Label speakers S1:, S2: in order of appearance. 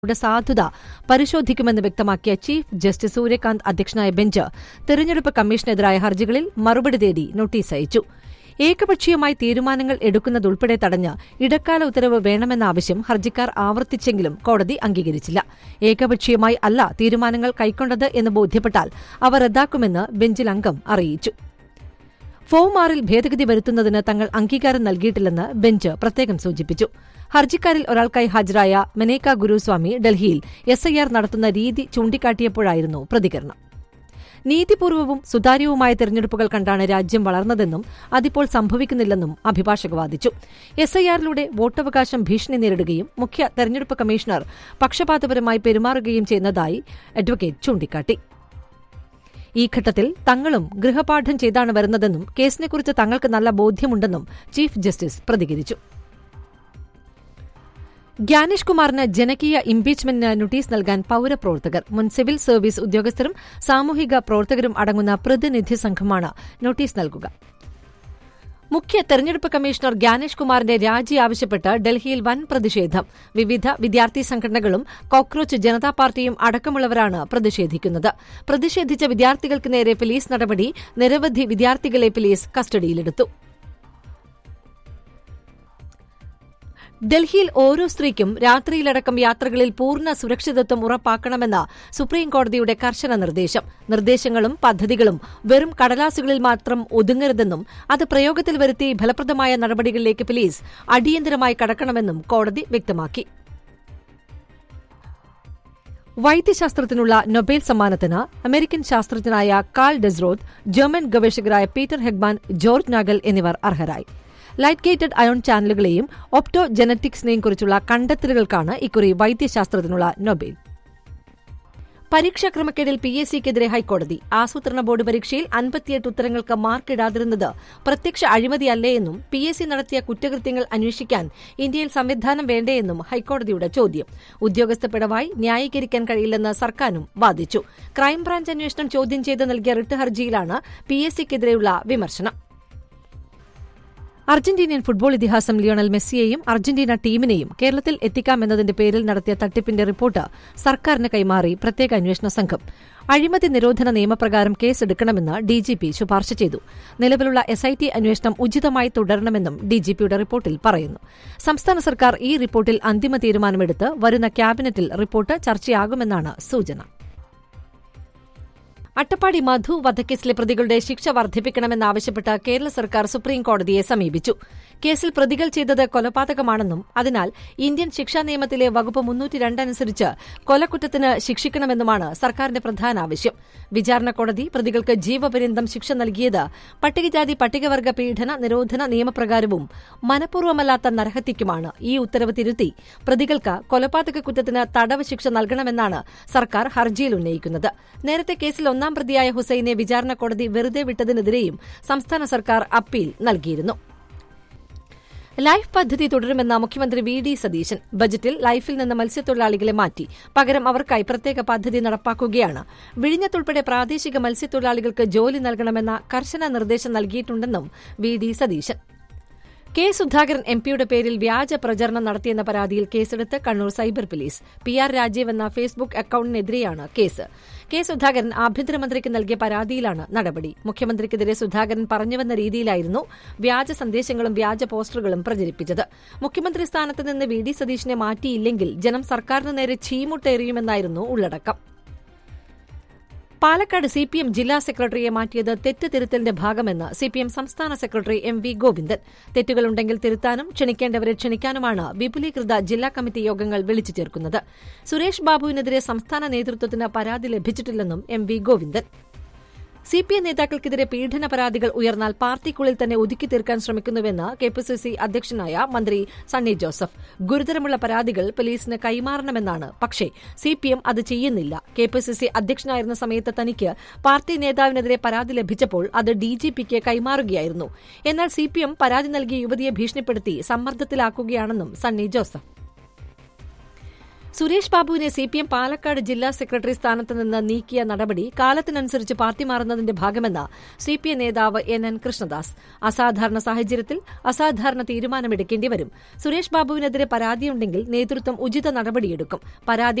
S1: സാധുത പരിശോധിക്കുമെന്ന് വ്യക്തമാക്കിയ ചീഫ് ജസ്റ്റിസ് സൂര്യകാന്ത് അധ്യക്ഷനായ ബെഞ്ച് തെരഞ്ഞെടുപ്പ് കമ്മീഷനെതിരായ ഹർജികളിൽ മറുപടി തേടി നോട്ടീസ് അയച്ചു. ഏകപക്ഷീയമായി തീരുമാനങ്ങൾ എടുക്കുന്നതുൾപ്പെടെ തടഞ്ഞ് ഇടക്കാല ഉത്തരവ് വേണമെന്ന ആവശ്യം ഹർജിക്കാർ ആവർത്തിച്ചെങ്കിലും കോടതി അംഗീകരിച്ചില്ല. ഏകപക്ഷീയമായി അല്ല തീരുമാനങ്ങൾ കൈക്കൊണ്ടത് എന്ന് ബോധ്യപ്പെട്ടാൽ അവ റദ്ദാക്കുമെന്ന് ബെഞ്ചിൽ അംഗം അറിയിച്ചു. ഫോം 6 ഭേദഗതി വരുത്തുന്നതിന് തങ്ങൾ അംഗീകാരം നൽകിയിട്ടില്ലെന്ന് ബെഞ്ച് പ്രത്യേകം സൂചിപ്പിച്ചു. ഹർജിക്കാരിൽ ഒരാൾക്കായി ഹാജരായ മനേക ഗുരുസ്വാമി ഡൽഹിയിൽ SIR നടത്തുന്ന രീതി ചൂണ്ടിക്കാട്ടിയപ്പോഴായിരുന്നു പ്രതികരണം. നീതിപൂർവവും സുതാര്യവുമായ തെരഞ്ഞെടുപ്പുകൾ കണ്ടാണ് രാജ്യം വളർന്നതെന്നും അതിപ്പോൾ സംഭവിക്കുന്നില്ലെന്നും അഭിഭാഷക വാദിച്ചു. SIRലൂടെ വോട്ടവകാശം ഭീഷണി നേരിടുകയും മുഖ്യ തെരഞ്ഞെടുപ്പ് കമ്മീഷണർ പക്ഷപാതപരമായി പെരുമാറുകയും ചെയ്യുന്നതായി അഡ്വക്കേറ്റ് ചൂണ്ടിക്കാട്ടി. ഈ ഘട്ടത്തിൽ തങ്ങളും ഗൃഹപാഠം ചെയ്താണ് വരുന്നതെന്നും കേസിനെക്കുറിച്ച് തങ്ങൾക്ക് നല്ല ബോധ്യമുണ്ടെന്നും ചീഫ് ജസ്റ്റിസ് പ്രതികരിച്ചു. ഗ്യാനേഷ് കുമാറിന് ജനകീയ ഇംപീച്ച്മെന്റിന് നോട്ടീസ് നൽകാൻ പൌരപ്രവർത്തകർ, മുൻ സിവിൽ സർവീസ് ഉദ്യോഗസ്ഥരും സാമൂഹിക പ്രവർത്തകരും അടങ്ങുന്ന പ്രതിനിധി സംഘമാണ് നോട്ടീസ് നൽകുക. മുഖ്യ തെരഞ്ഞെടുപ്പ് കമ്മീഷണർ ഗ്യാനേഷ് കുമാറിന്റെ രാജി ആവശ്യപ്പെട്ട് ഡൽഹിയിൽ വൻ പ്രതിഷേധം. വിവിധ വിദ്യാർത്ഥി സംഘടനകളും കോക്രോച്ച് ജനതാ പാർട്ടിയും അടക്കമുള്ളവരാണ് പ്രതിഷേധിക്കുന്നത്. പ്രതിഷേധിച്ച വിദ്യാർത്ഥികൾക്ക് നേരെ പോലീസ് നടപടി. നിരവധി വിദ്യാർത്ഥികളെ പോലീസ് കസ്റ്റഡിയിലെടുത്തു. ഡൽഹിയിൽ ഓരോ സ്ത്രീക്കും രാത്രിയിലടക്കം യാത്രകളിൽ പൂർണ്ണ സുരക്ഷിതത്വം ഉറപ്പാക്കണമെന്ന സുപ്രീംകോടതിയുടെ കർശന നിർദ്ദേശം. നിർദ്ദേശങ്ങളും പദ്ധതികളും വെറും കടലാസുകളിൽ മാത്രം ഒതുങ്ങരുതെന്നും അത് പ്രയോഗത്തിൽ വരുത്തി ഫലപ്രദമായ നടപടികളിലേക്ക് പോലീസ് അടിയന്തരമായി കടക്കണമെന്നും കോടതി വ്യക്തമാക്കി. വൈദ്യശാസ്ത്രത്തിനുള്ള Nobel സമ്മാനത്തിന് American ശാസ്ത്രജ്ഞനായ call ഡെസ്റോത്ത്, German ഗവേഷകരായ Peter Hegemann, George Nagal എന്നിവർ അർഹരായി. ലൈറ്റ് ഗേറ്റഡ് അയോൺ ചാനലുകളെയും ഒപ്റ്റോ ജനറ്റിക്സിനെയും കുറിച്ചുള്ള കണ്ടെത്തലുകൾക്കാണ് ഇക്കുറി വൈദ്യശാസ്ത്രത്തിനുള്ള നൊബേൽ. പരീക്ഷാ ക്രമക്കേടിൽ PSCക്കെതിരെ ഹൈക്കോടതി. ആസൂത്രണ ബോർഡ് പരീക്ഷയിൽ 58 ഉത്തരങ്ങൾക്ക് മാർക്കിടാതിരുന്നത് പ്രത്യക്ഷ അഴിമതിയല്ലേയെന്നും PSC നടത്തിയ കുറ്റകൃത്യങ്ങൾ അന്വേഷിക്കാൻ ഇന്ത്യയിൽ സംവിധാനം വേണ്ടേയെന്നും ഹൈക്കോടതിയുടെ ചോദ്യം. ഉദ്യോഗസ്ഥ പിഴവായി ന്യായീകരിക്കാൻ കഴിയില്ലെന്ന് സർക്കാരും വാദിച്ചു. ക്രൈംബ്രാഞ്ച് അന്വേഷണം ചോദ്യം ചെയ്ത് നൽകിയ റിട്ട് ഹർജിയിലാണ് PSCക്കെതിരെയുള്ള വിമർശനം. അർജന്റീനിയൻ ഫുട്ബോൾ ഇതിഹാസം ലിയോണൽ മെസ്സിയെയും അർജന്റീന ടീമിനെയും കേരളത്തിൽ എത്തിക്കാമെന്നതിന്റെ പേരിൽ നടത്തിയ തട്ടിപ്പിന്റെ റിപ്പോർട്ട് സർക്കാരിന് കൈമാറി പ്രത്യേക അന്വേഷണ സംഘം. അഴിമതി നിരോധന നിയമപ്രകാരം കേസെടുക്കണമെന്ന് DGP ശുപാർശ ചെയ്തു. നിലവിലുള്ള SIT അന്വേഷണം ഉചിതമായി തുടരണമെന്നും DGPയുടെ റിപ്പോർട്ടിൽ പറയുന്നു. സംസ്ഥാന സർക്കാർ ഈ റിപ്പോർട്ടിൽ അന്തിമ തീരുമാനമെടുത്ത് വരുന്ന ക്യാബിനറ്റിൽ റിപ്പോർട്ട് ചർച്ചയാകുമെന്നാണ് സൂചന. അട്ടപ്പാടി മധു വധക്കേസിലെ പ്രതികളുടെ ശിക്ഷ വർദ്ധിപ്പിക്കണമെന്നാവശ്യപ്പെട്ട് കേരള സർക്കാർ സുപ്രീംകോടതിയെ സമീപിച്ചു. കേസിൽ പ്രതികൾ ചെയ്തത് കൊലപാതകമാണെന്നും അതിനാൽ ഇന്ത്യൻ ശിക്ഷാ നിയമത്തിലെ വകുപ്പ് 302 അനുസരിച്ച് കൊലക്കുറ്റത്തിന് ശിക്ഷിക്കണമെന്നുമാണ് സർക്കാരിന്റെ പ്രധാന ആവശ്യം. വിചാരണ കോടതി പ്രതികൾക്ക് ജീവപര്യന്തം ശിക്ഷ നൽകിയത് പട്ടികജാതി പട്ടികവർഗ പീഡന നിരോധന നിയമപ്രകാരവും മനഃപൂർവ്വമല്ലാത്ത നരഹത്യക്കുമാണ്. ഈ ഉത്തരവ് തിരുത്തി പ്രതികൾക്ക് കൊലപാതക കുറ്റത്തിന് തടവ് ശിക്ഷ നൽകണമെന്നാണ് സർക്കാർ ഹർജിയിൽ ഉന്നയിക്കുന്നത്. നേരത്തെ കേസിൽ 1-ാം പ്രതിയായ ഹുസൈനെ വിചാരണ കോടതി വെറുതെ വിട്ടതിനെതിരെയും സംസ്ഥാന സർക്കാർ അപ്പീൽ നൽകിയിരുന്നു. ലൈഫ് പദ്ധതി തുടരുമെന്ന മുഖ്യമന്ത്രി VD സതീശൻ. ബജറ്റിൽ ലൈഫിൽ നിന്ന് മത്സ്യത്തൊഴിലാളികളെ മാറ്റി. പകരം അവർക്കായി പ്രത്യേക പദ്ധതി നടപ്പാക്കുകയാണ്. വിഴിഞ്ഞത്തുൾപ്പെടെ പ്രാദേശിക മത്സ്യത്തൊഴിലാളികൾക്ക് ജോലി നൽകണമെന്ന കർശന നിർദ്ദേശം നൽകിയിട്ടുണ്ടെന്നും VD സതീശൻ. സുധാകരൻ MPയുടെ പേരിൽ വ്യാജ പ്രചരണം നടത്തിയെന്ന പരാതിയിൽ കേസെടുത്ത് Kannur cyber police. PR Rajeev എന്ന ഫേസ്ബുക്ക് അക്കൌണ്ടിനെതിരെയാണ് കേസ്. സുധാകരൻ ആഭ്യന്തരമന്ത്രിക്ക് നൽകിയ പരാതിയിലാണ് നടപടി. മുഖ്യമന്ത്രിക്കെതിരെ സുധാകരൻ പറഞ്ഞുവെന്ന രീതിയിലായിരുന്നു വ്യാജ സന്ദേശങ്ങളും വ്യാജ പോസ്റ്ററുകളും പ്രചരിപ്പിച്ചത്. മുഖ്യമന്ത്രി സ്ഥാനത്ത് നിന്ന് VD സതീശനെ മാറ്റിയില്ലെങ്കിൽ ജനം സർക്കാരിനു നേരെ ചീമുട്ടെറിയുമെന്നായിരുന്നു ഉള്ളടക്കം. പാലക്കാട് CPM ജില്ലാ സെക്രട്ടറിയെ മാറ്റിയത് തെറ്റ് തിരുത്തലിന്റെ ഭാഗമെന്ന് CPM സംസ്ഥാന സെക്രട്ടറി MV ഗോവിന്ദൻ. തെറ്റുകളുണ്ടെങ്കിൽ തിരുത്താനും ക്ഷണിക്കേണ്ടവരെ ക്ഷണിക്കാനുമാണ് വിപുലീകൃത ജില്ലാ കമ്മിറ്റി യോഗങ്ങൾ വിളിച്ചു ചേർക്കുന്നത്. സുരേഷ് ബാബുവിനെതിരെ സംസ്ഥാന നേതൃത്വത്തിന് പരാതി ലഭിച്ചിട്ടില്ലെന്നും MV ഗോവിന്ദൻ. CPM നേതാക്കൾക്കെതിരെ പീഡന പരാതികൾ ഉയർന്നാൽ പാർട്ടിക്കുള്ളിൽ തന്നെ ഒതുക്കി തീർക്കാൻ ശ്രമിക്കുന്നുവെന്ന് KPCC അധ്യക്ഷനായ മന്ത്രി സണ്ണി ജോസഫ്. ഗുരുതരമുള്ള പരാതികൾ പോലീസിന് കൈമാറണമെന്നാണ്. പക്ഷേ CPM അത് ചെയ്യുന്നില്ല. KPCC അധ്യക്ഷനായിരുന്ന സമയത്ത് തനിക്ക് പാർട്ടി നേതാവിനെതിരെ പരാതി ലഭിച്ചപ്പോൾ അത് DGPക്ക് കൈമാറുകയായിരുന്നു. എന്നാൽ CPM പരാതി നൽകിയ യുവതിയെ ഭീഷണിപ്പെടുത്തി സമ്മർദ്ദത്തിലാക്കുകയാണെന്നും സണ്ണി ജോസഫ്. സുരേഷ് ബാബുവിനെ സിപിഎം പാലക്കാട് ജില്ലാ സെക്രട്ടറി സ്ഥാനത്ത് നിന്ന് നീക്കിയ നടപടി കാലത്തിനനുസരിച്ച് പാർട്ടി മാറുന്നതിന്റെ ഭാഗമെന്ന് സിപിഎം നേതാവ് എൻ കൃഷ്ണദാസ്. അസാധാരണ സാഹചര്യത്തിൽ അസാധാരണ തീരുമാനമെടുക്കേണ്ടി വരും. സുരേഷ് ബാബുവിനെതിരെ പരാതിയുണ്ടെങ്കിൽ നേതൃത്വം ഉചിത നടപടിയെടുക്കും. പരാതി